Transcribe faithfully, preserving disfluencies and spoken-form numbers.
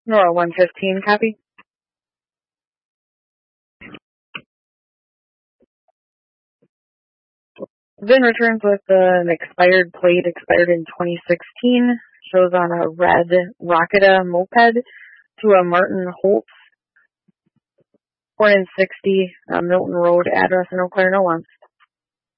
Nora one fifteen, copy. VIN returns with uh, an expired plate, expired in twenty sixteen. Shows on a red Rocketa moped to a Martin Holtz, four and sixty, uh, Milton Road, address in Eau Claire, no one.